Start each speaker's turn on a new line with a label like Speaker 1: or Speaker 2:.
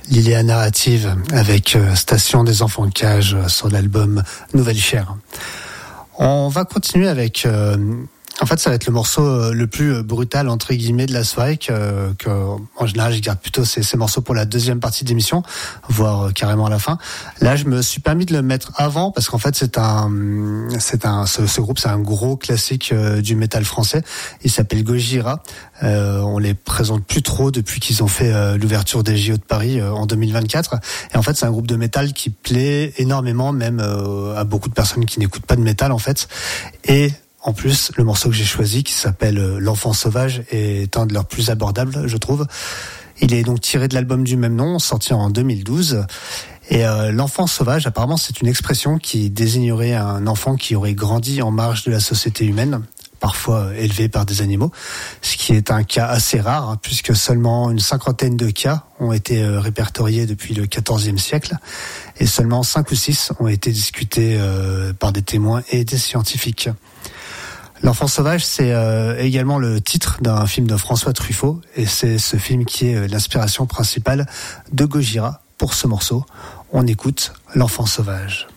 Speaker 1: Lilia Narrative avec Station des enfants de cage sur l'album Nouvelle Chair. On va continuer avec... En fait, ça va être le morceau le plus brutal, entre guillemets, de la soirée, que en général, je garde plutôt ces morceaux pour la deuxième partie de l'émission, voire carrément à la fin. Là, je me suis permis de le mettre avant, parce qu'en fait, ce groupe, c'est un gros classique du métal français. Il s'appelle Gojira. On les présente plus trop depuis qu'ils ont fait l'ouverture des JO de Paris en 2024. Et en fait, c'est un groupe de métal qui plaît énormément, même à beaucoup de personnes qui n'écoutent pas de métal, en fait. Et en plus, le morceau que j'ai choisi, qui s'appelle L'Enfant Sauvage, est un de leurs plus abordables, je trouve. Il est donc tiré de l'album du même nom, sorti en 2012. Et l'enfant sauvage, apparemment, c'est une expression qui désignerait un enfant qui aurait grandi en marge de la société humaine, parfois élevé par des animaux, ce qui est un cas assez rare, puisque seulement une 50aine de cas ont été répertoriés depuis le XIVe siècle, et seulement 5 ou 6 ont été discutés par des témoins et des scientifiques. L'Enfant Sauvage, c'est également le titre d'un film de François Truffaut, et c'est ce film qui est l'inspiration principale de Gojira pour ce morceau. On écoute L'Enfant Sauvage.